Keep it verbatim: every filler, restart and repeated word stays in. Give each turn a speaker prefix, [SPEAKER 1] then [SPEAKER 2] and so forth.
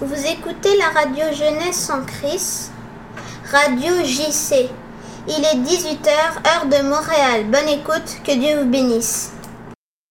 [SPEAKER 1] Vous écoutez la radio Jeunesse en Christ, Radio J C. Il est dix-huit heures, heure de Montréal. Bonne écoute, que Dieu vous bénisse.